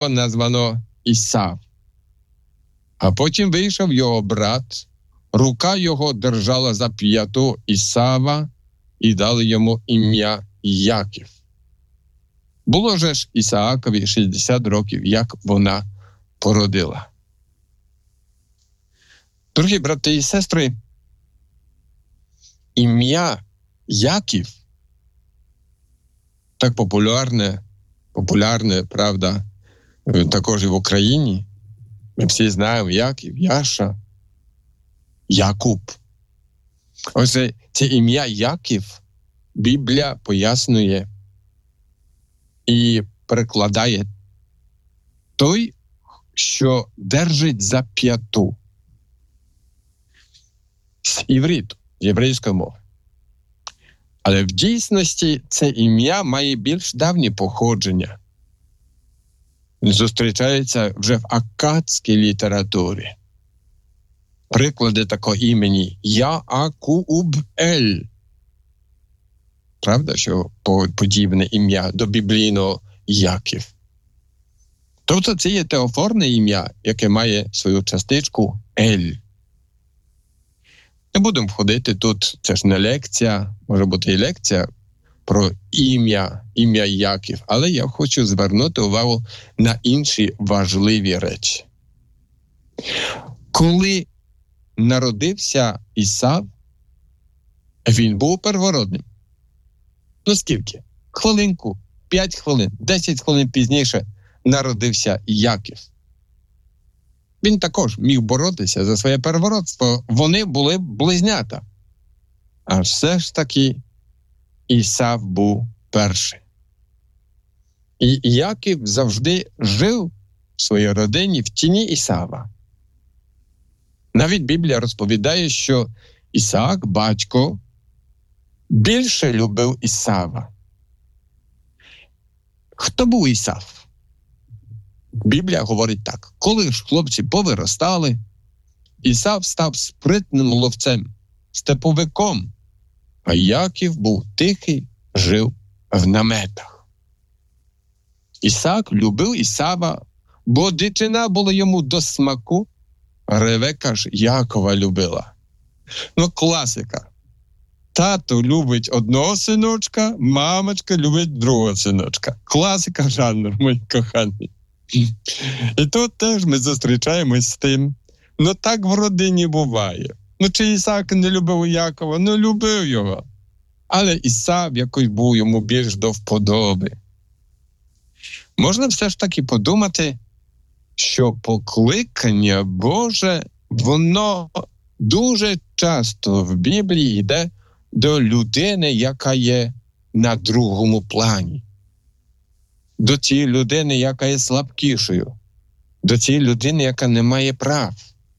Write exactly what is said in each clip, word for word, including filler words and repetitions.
названо Ісав. А потім вийшов його брат, рука його держала за п'яту Ісава і дали йому ім'я Яків. Було же ж Ісаакові шістдесят років, як вона породила. Дорогі брати і сестри, ім'я Яків так популярне, популярне, правда, також і в Україні. Ми всі знаємо Яків, Яша, Якуб. Ось це ім'я Яків Біблія пояснює і перекладає той, що держить за п'яту. З івриту, з єврейської мови. Але в дійсності це ім'я має більш давнє походження. Зустрічається вже в аккадській літературі. Приклади такого імені Яакуб-ель. Правда, що подібне ім'я до біблійного Яків. Тобто це є теофорне ім'я, яке має свою частичку Ель. Не будемо входити тут, це ж не лекція, може бути і лекція про ім'я, ім'я Яків, але я хочу звернути увагу на інші важливі речі. Коли народився Ісав, він був первородним. Ну скільки? Хвилинку, п'ять хвилин, десять хвилин пізніше народився Яків. Він також міг боротися за своє первородство. Вони були близнята. А все ж таки Ісав був перший. І Яків завжди жив в своїй родині в тіні Ісава. Навіть Біблія розповідає, що Ісаак, батько, більше любив Ісава. Хто був Ісав? Біблія говорить так. Коли ж хлопці повиростали, Ісав став спритним ловцем, степовиком, а Яків був тихий, жив в наметах. Ісаак любив Ісава, бо дитина була йому до смаку, Ревека ж Якова любила. Ну, класика. Тато любить одного синочка, мамочка любить другого синочка. Класика жанру, мої кохані. І тут теж ми зустрічаємось з тим. Ну так в родині буває. Ну чи Ісаак не любив Якова? Ну любив його. Але Ісав якось був йому більш до вподоби. Можна все ж таки подумати, що покликання Боже, воно дуже часто в Біблії йде до людини, яка є на другому плані. До цієї людини, яка є слабкішою. До цієї людини, яка не має прав.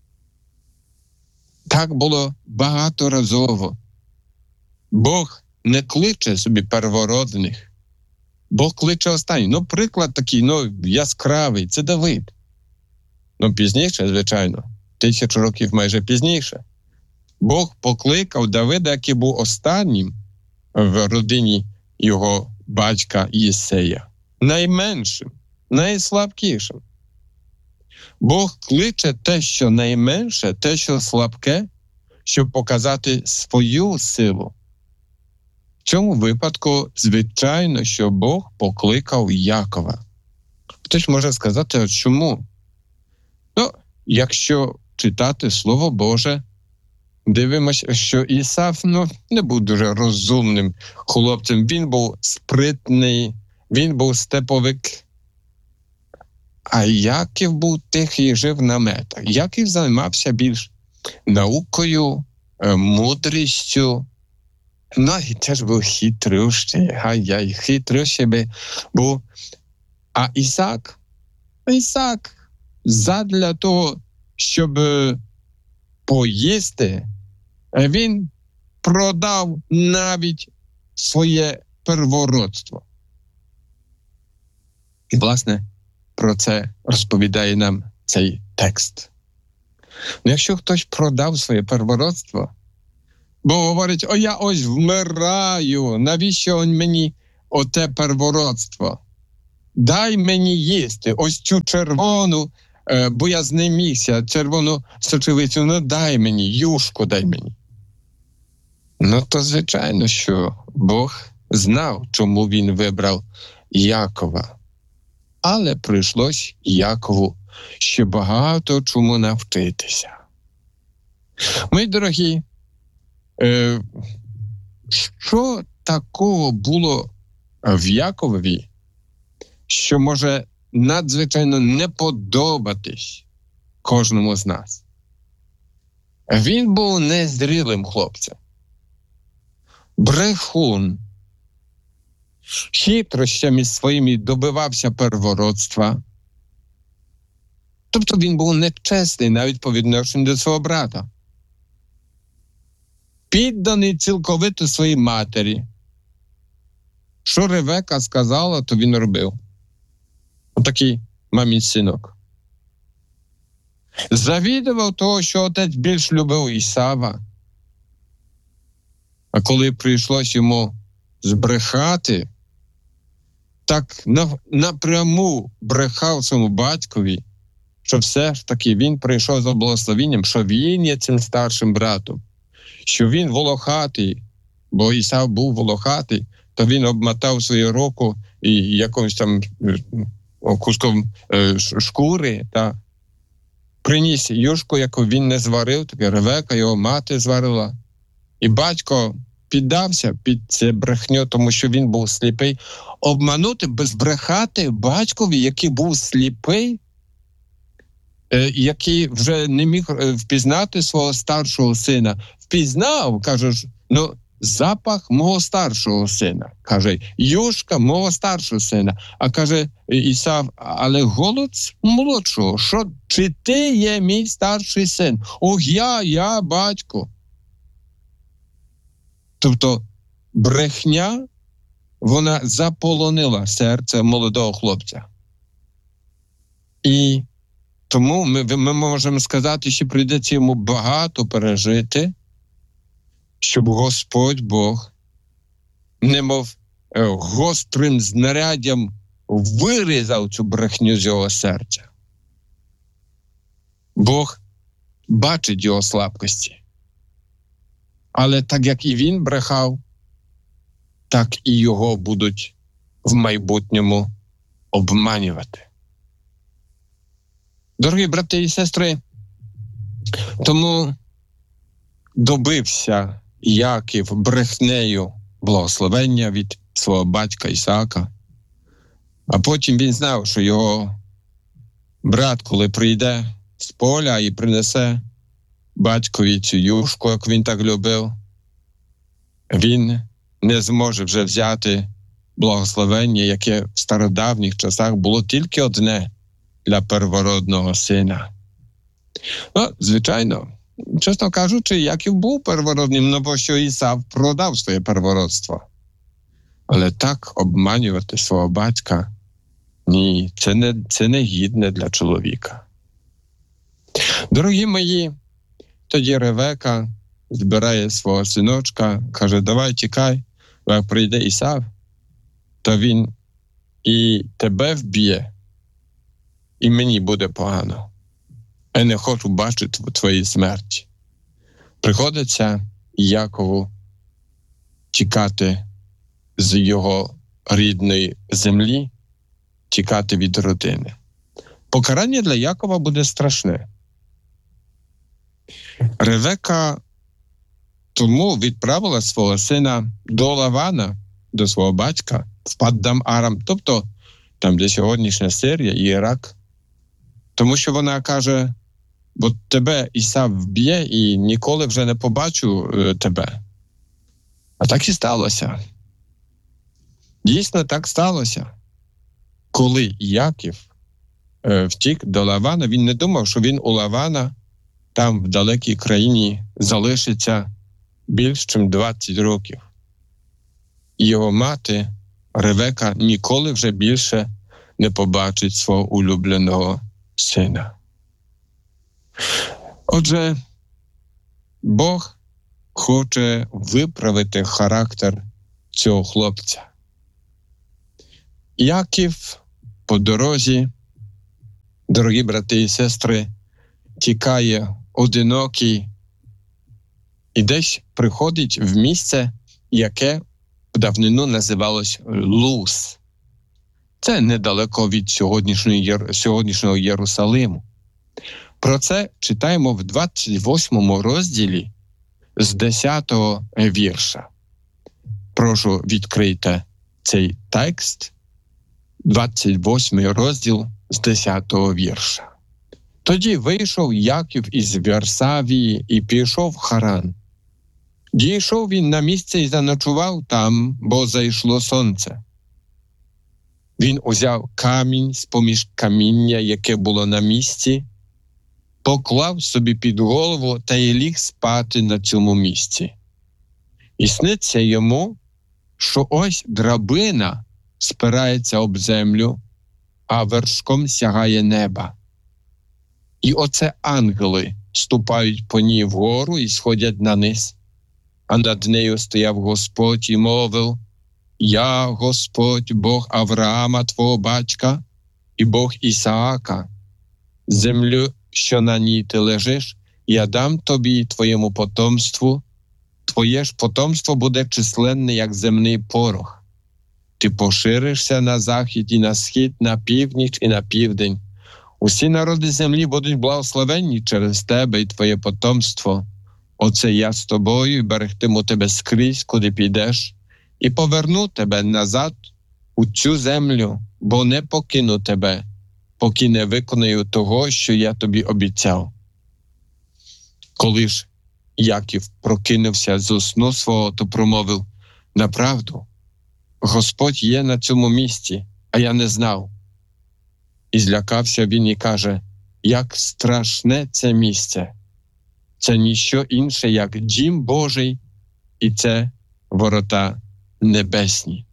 Так було багаторазово. Бог не кличе собі первородних. Бог кличе останній. Ну, приклад такий, ну, яскравий, це Давид. Ну, пізніше, звичайно, тисячу років майже пізніше. Бог покликав Давида, який був останнім в родині його батька Єсея. Найменшим, найслабкішим. Бог кличе те, що найменше, те, що слабке, щоб показати свою силу. В цьому випадку, звичайно, що Бог покликав Якова. Хтось може сказати, а чому? Ну, якщо читати Слово Боже, дивимося, що Ісав, ну, не був дуже розумним хлопцем. Він був спритний, він був степовик. А Яків був тихий і жив в наметах. Яків займався більш наукою, мудрістю. Ну, і теж був хитрющий. Ай-яй, хитрющий би був. А Ісак, Ісак, задля того, щоб поїсти, він продав навіть своє первородство. І, власне, про це розповідає нам цей текст. Ну, якщо хтось продав своє первородство, бо говорить, о, я ось вмираю, навіщо мені оте первородство? дай мені їсти ось цю червону, е, бо я знемігся, червону сочевицю, ну дай мені, юшку дай мені. Ну то звичайно, що Бог знав, чому він вибрав Якова. Але прийшлось Якову ще багато чому навчитися. Мої дорогі, е, що такого було в Якові, що може надзвичайно не подобатись кожному з нас? Він був незрілим хлопцем. Брехун, хитрощами своїми добивався первородства. Тобто він був нечесний навіть по відношенню до свого брата. Підданий цілковито своїй матері. Що Ревека сказала, то він робив. Отакий мамін синок. Завідував того, що отець більш любив Ісава. А коли прийшлось йому збрехати, так напряму брехав своєму батькові, що все ж таки він прийшов за благословенням, що він є цим старшим братом, що він волохатий, бо Ісав був волохатий, то він обмотав свою руку і якимось там куском шкури, та приніс юшку, яку він не зварив, таке Ревека, його мати зварила. І батько піддався під це брехню, тому що він був сліпий. Обманути, безбрехати батькові, який був сліпий, який вже не міг впізнати свого старшого сина. Впізнав, каже, ну, запах мого старшого сина. Каже, юшка мого старшого сина. А каже Ісав, але голос молодшого. Що, чи ти є мій старший син? Ох, я, я, батько. Тобто брехня, вона заполонила серце молодого хлопця. І тому ми, ми можемо сказати, що прийдеться йому багато пережити, щоб Господь Бог, немов гострим знаряддям, вирізав цю брехню з його серця. Бог бачить його слабкості. Але так, як і він брехав, так і його будуть в майбутньому обманювати. Дорогі брати і сестри, тому добився Яків брехнею благословення від свого батька Ісаака, а потім він знав, що його брат, коли прийде з поля і принесе батькові цю юшку, як він так любив, він не зможе вже взяти благословення, яке в стародавніх часах було тільки одне для первородного сина. Ну, звичайно, чесно кажучи, Яків був первородним, ну, бо що Ісав продав своє первородство. Але так обманювати свого батька, ні, це не, це не гідне для чоловіка. Дорогі мої, тоді Ревека збирає свого синочка, каже, давай тікай, бо як прийде Ісав, то він і тебе вб'є, і мені буде погано. Я не хочу бачити твої смерті. Приходиться Якову тікати з його рідної землі, тікати від родини. Покарання для Якова буде страшне. Ревека тому відправила свого сина до Лавана, до свого батька, в Паддан-Арам, тобто там, де сьогоднішня Сирія і Ірак. Тому що вона каже, бо тебе Ісав вб'є і ніколи вже не побачу е, тебе. А так і сталося. Дійсно так сталося. Коли Яків е, втік до Лавана, він не думав, що він у Лавана там в далекій країні залишиться більш ніж двадцять років. І його мати Ревека ніколи вже більше не побачить свого улюбленого сина. Отже, Бог хоче виправити характер цього хлопця. Яків по дорозі, дорогі брати і сестри, тікає одинокий і десь приходить в місце, яке в давнину називалось Луз. Це недалеко від сьогоднішнього, сьогоднішнього Єрусалиму. Про це читаємо в двадцять восьмому розділі з десятого вірша. Прошу, відкрийте цей текст, двадцять восьмий розділ з десятого вірша. Тоді вийшов Яків із Варсавії і пішов в Харан. Дійшов він на місце і заночував там, бо зайшло сонце. Він узяв камінь з-поміж каміння, яке було на місці, поклав собі під голову та й ліг спати на цьому місці. І сниться йому, що ось драбина спирається об землю, а вершком сягає неба. І оце ангели ступають по ній вгору і сходять на низ. А над нею стояв Господь і мовив: «Я, Господь, Бог Авраама, твого батька, і Бог Ісаака. Землю, що на ній ти лежиш, я дам тобі і твоєму потомству. Твоє ж потомство буде численне, як земний порох. Ти поширишся на захід і на схід, на північ і на південь. Усі народи землі будуть благословенні через тебе і твоє потомство. Оце я з тобою і берегтиму тебе скрізь, куди підеш, і поверну тебе назад у цю землю, бо не покину тебе, поки не виконаю того, що я тобі обіцяв». Коли ж Яків прокинувся з сну свого, то промовив: «Направду, Господь є на цьому місці, а я не знав». І злякався він і каже: «Як страшне це місце! Це ніщо інше, як дім Божий, і це ворота небесні».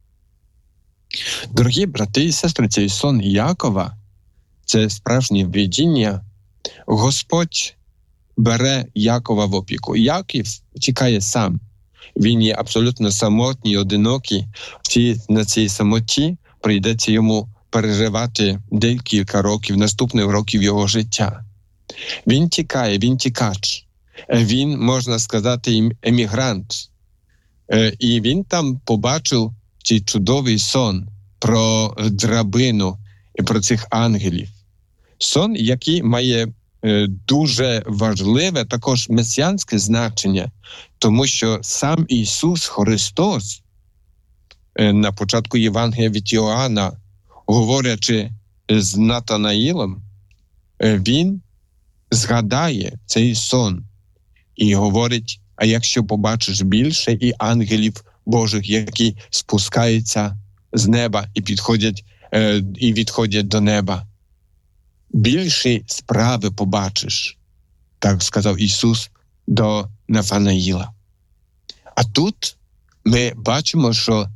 Дорогі брати і сестри, цей сон Якова – це справжнє видіння. Господь бере Якова в опіку. Яків тікає сам. Він є абсолютно самотній, одинокий. На цій самоті прийдеться йому переживати декілька років, наступних років його життя. Він тікає, він тікач. Він, можна сказати, емігрант. І він там побачив цей чудовий сон про драбину і про цих ангелів. Сон, який має дуже важливе також месіанське значення, тому що сам Ісус Христос на початку Євангелія від Йоанна, говорячи з Натанаїлом, він згадає цей сон і говорить: «А якщо побачиш більше і ангелів Божих, які спускаються з неба і підходять е, і відходять до неба, більші справи побачиш», так сказав Ісус до Нафанаїла. А тут ми бачимо, що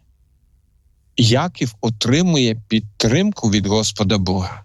Яків отримує підтримку від Господа Бога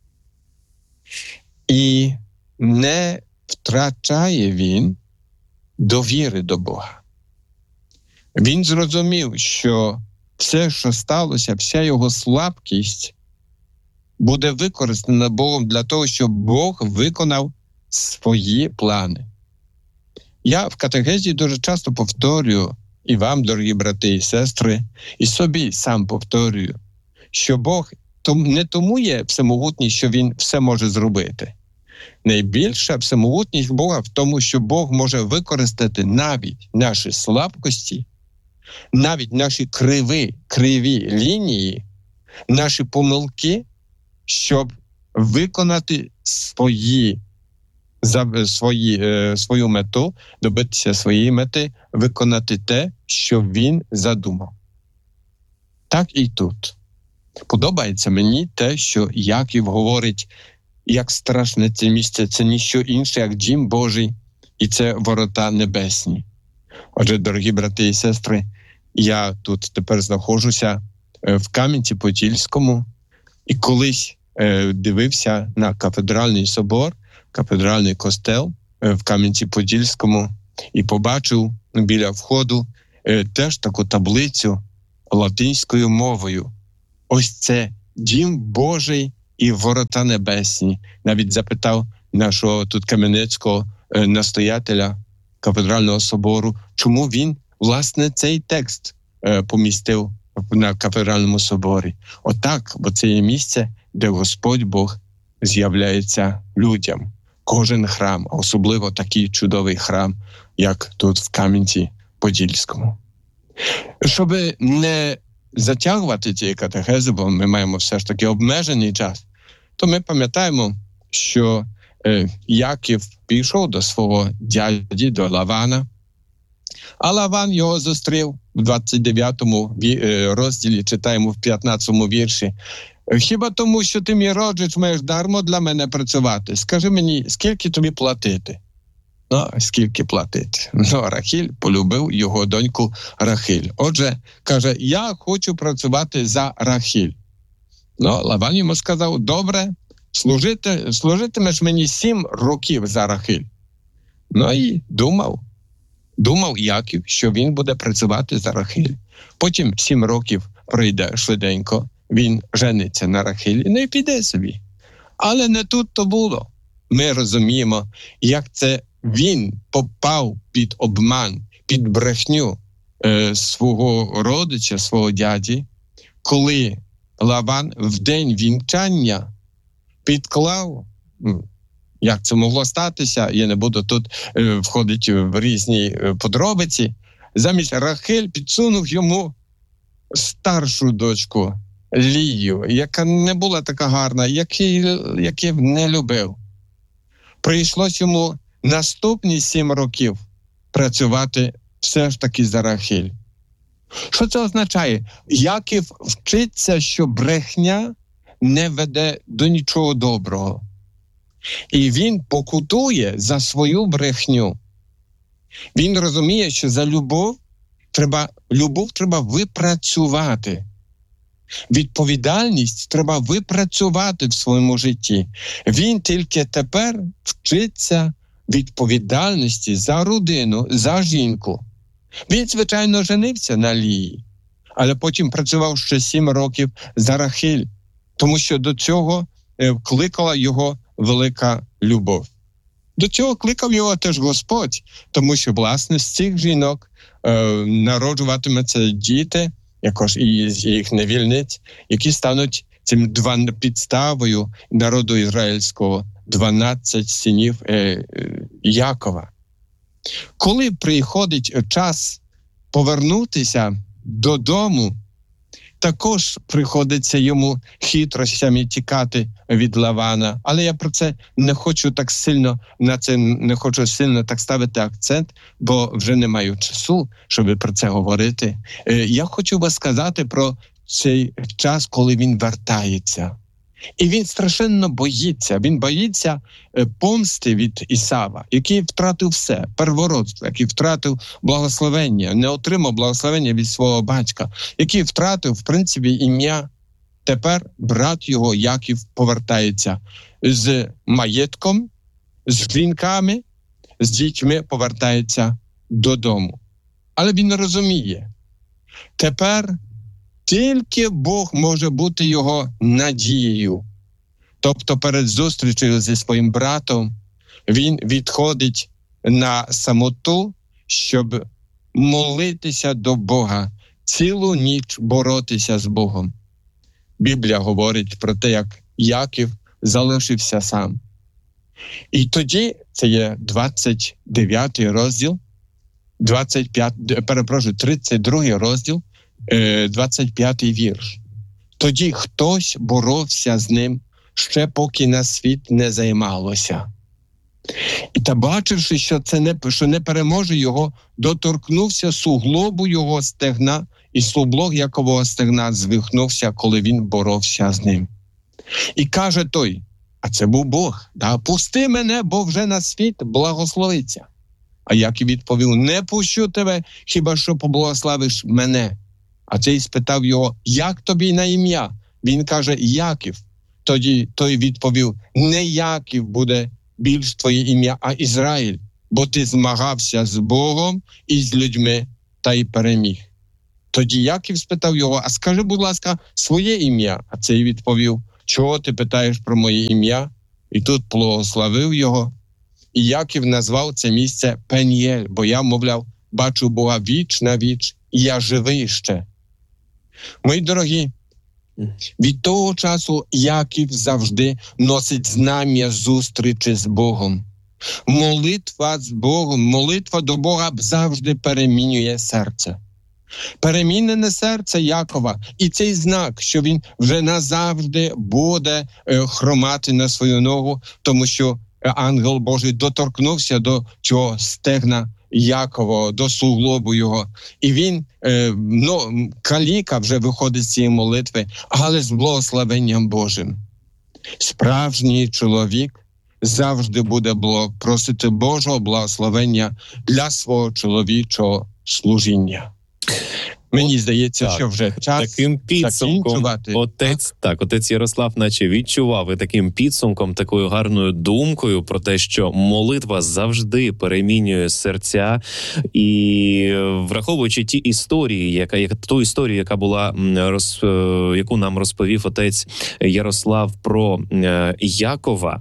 і не втрачає він довіри до Бога. Він зрозумів, що все, що сталося, вся його слабкість буде використана Богом для того, щоб Бог виконав свої плани. Я в катехезі дуже часто повторюю, і вам, дорогі брати і сестри, і собі сам повторюю, що Бог не тому є всемогутній, що Він все може зробити. Найбільша всемогутність Бога в тому, що Бог може використати навіть наші слабкості, навіть наші криві, криві лінії, наші помилки, щоб виконати свої, свої, свою мету, добитися своєї мети, виконати те, що він задумав. Так і тут. Подобається мені те, що Яків говорить: як страшне це місце, це ніщо інше, як дім Божий, і це ворота небесні. Отже, дорогі брати і сестри, я тут тепер знаходжуся в Кам'янці-Подільському, і колись е, дивився на кафедральний собор, кафедральний костел е, в Кам'янці-Подільському, і побачив біля входу е, теж таку таблицю латинською мовою. Ось це дім Божий і ворота небесні. Навіть запитав нашого тут кам'янецького е, настоятеля кафедрального собору, чому він, власне, цей текст е, помістив на кафедральному соборі. Отак, бо це є місце, де Господь Бог з'являється людям. Кожен храм, а особливо такий чудовий храм, як тут в Кам'янці-Подільському. Щоб не затягувати ці катехези, бо ми маємо все ж таки обмежений час, то ми пам'ятаємо, що е, Яків пішов до свого дяді, до Лавана, а Лаван його зустрів в двадцять дев'ятому розділі, читаємо в п'ятнадцятому вірші. «Хіба тому, що ти мій родич, маєш дармо для мене працювати? Скажи мені, скільки тобі платити?» Ну, скільки платити? Ну, Рахіль полюбив його доньку Рахиль. Отже, каже, я хочу працювати за Рахіль. Ну, Лаван йому сказав, добре, служити, служитимеш мені сім років за Рахиль. Ну і думав, думав Яків, що він буде працювати за Рахиль. Потім сім років пройде швиденько, він жениться на Рахилі, ну і піде собі. Але не тут то було. Ми розуміємо, як це він попав під обман, під брехню е, свого родича, свого дяді, коли Лаван в день вінчання підклав, як це могло статися, я не буду тут е, входити в різні е, подробиці, замість Рахиль підсунув йому старшу дочку Лію, яка не була така гарна, яку не любив. Прийшлось йому наступні сім років працювати все ж таки за Рахиль. Що це означає? Яків вчиться, що брехня не веде до нічого доброго. І він покутує за свою брехню. Він розуміє, що за любов треба, любов треба випрацювати. Відповідальність треба випрацювати в своєму житті. Він тільки тепер вчиться відповідальності за родину, за жінку. Він, звичайно, женився на Лії, але потім працював ще сім років за Рахиль, тому що до цього кликала його велика любов. До цього кликав його теж Господь, тому що, власне, з цих жінок е, народжуватимуться діти, якож і з їх невільниць, які стануть цим два, підставою народу ізраїльського, дванадцять синів е, е, Якова. Коли приходить час повернутися додому, також приходиться йому хитрощами тікати від Лавана. Але я про це не хочу так сильно, на це не хочу сильно так ставити акцент, бо вже не маю часу, щоб про це говорити. Я хочу вас сказати про цей час, коли він вертається. І він страшенно боїться. Він боїться помсти від Ісава, який втратив все, первородство, який втратив благословення, не отримав благословення від свого батька, який втратив, в принципі, ім'я. Тепер брат його, Яків, повертається з маєтком, з жінками, з дітьми повертається додому. Але він розуміє, тепер тільки Бог може бути його надією. Тобто перед зустрічею зі своїм братом він відходить на самоту, щоб молитися до Бога, цілу ніч боротися з Богом. Біблія говорить про те, як Яків залишився сам. І тоді, це є двадцять дев'ятий розділ, двадцять п'ятий, перепрошую, тридцять другий розділ, двадцять п'ятий вірш. Тоді хтось боровся з ним, ще поки на світ не займалося. І та бачивши, що це не, що не переможе його, доторкнувся суглобу його стегна, і суглоб Якового стегна звихнувся, коли він боровся з ним. І каже той, а це був Бог, да, пусти мене, бо вже на світ благословиться. А Яків відповів, не пущу тебе, хіба що поблагословиш мене. А цей спитав його, як тобі на ім'я? Він каже, Яків. Тоді той відповів, не Яків буде більш твоє ім'я, а Ізраїль, бо ти змагався з Богом і з людьми та й переміг. Тоді Яків спитав його: а скажи, будь ласка, своє ім'я. А цей відповів: чого ти питаєш про моє ім'я? І тут благословив його. І Яків назвав це місце Пеніель, бо я, мовляв, бачу Бога віч на віч, і я живий ще. Мої дорогі, від того часу Яків завжди носить знам'я зустрічі з Богом. Молитва з Богом, молитва до Бога завжди перемінює серце. Перемінене серце Якова і цей знак, що він вже назавжди буде хромати на свою ногу, тому що ангел Божий доторкнувся до цього стегна Якова, до суглобу його. І він, ну, каліка вже виходить з цієї молитви, але з благословенням Божим. Справжній чоловік завжди буде просити Божого благословення для свого чоловічого служіння. Мені здається, так, що вже час таким підсумком отець, так, отець Ярослав наче відчував і таким підсумком, такою гарною думкою про те, що молитва завжди перемінює серця, і враховуючи ті історії, яка ту історію, яка була роз, яку нам розповів отець Ярослав про Якова,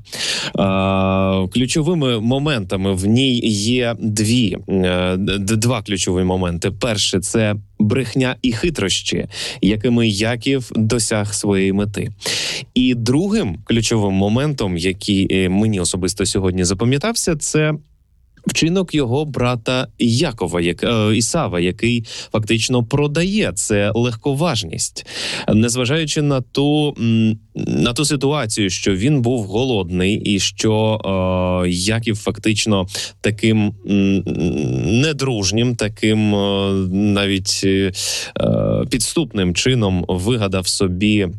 ключовими моментами в ній є дві, два ключові моменти. Перше – це брехня і хитрощі, якими Яків досяг своєї мети. І другим ключовим моментом, який мені особисто сьогодні запам'ятався, це вчинок його брата Якова, як, е, Ісава, який фактично продає це легковажність. Незважаючи на ту, на ту ситуацію, що він був голодний і що е, Яків фактично таким м, недружнім, таким е, навіть е, підступним чином вигадав собі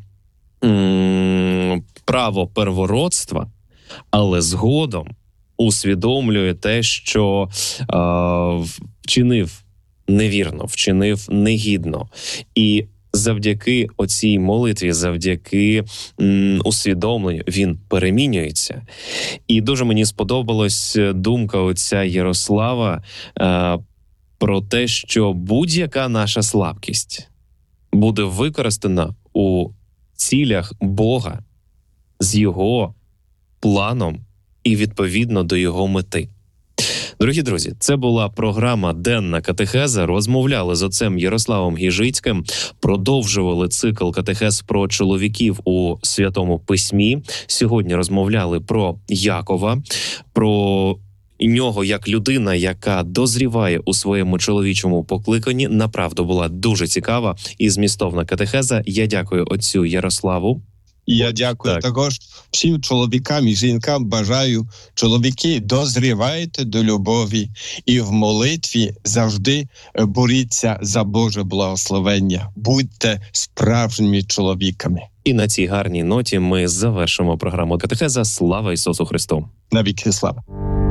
м, право первородства, але згодом усвідомлює те, що е, вчинив невірно, вчинив негідно. І завдяки оцій молитві, завдяки м, усвідомленню він перемінюється. І дуже мені сподобалась думка отця Ярослава е, про те, що будь-яка наша слабкість буде використана у цілях Бога з його планом і відповідно до його мети. Дорогі друзі, це була програма «Денна катехеза». Розмовляли з отцем Ярославом Гіжицьким, продовжували цикл катехез про чоловіків у Святому Письмі. Сьогодні розмовляли про Якова, про нього як людина, яка дозріває у своєму чоловічому покликанні. Направду була дуже цікава і змістовна катехеза. Я дякую отцю Ярославу. І я дякую так. також всім чоловікам і жінкам. Бажаю, чоловіки, дозрівайте до любові і в молитві завжди боріться за Боже благословення. Будьте справжніми чоловіками. І на цій гарній ноті ми завершимо програму катехеза. Слава Ісусу Христу! Навіки слава!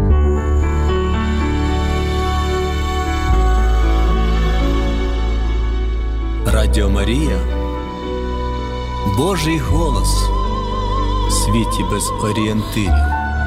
Радіо Марія – Божий голос в світі без орієнтирів.